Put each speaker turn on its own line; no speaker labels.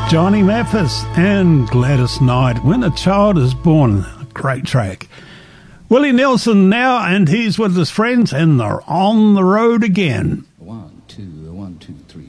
Johnny Mathis and Gladys Knight, When a Child is Born. A great track. Willie Nelson now, and he's with his friends, and they're on the road again.
1, 2, 1, 2, 3.